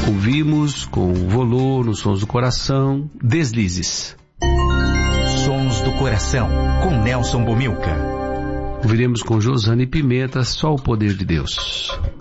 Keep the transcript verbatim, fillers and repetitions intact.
Ouvimos com o Volô, nos Sons do Coração, Deslizes. Sons do Coração, com Nelson Bomilca. Ouviremos com Josane Pimenta, Só o Poder de Deus.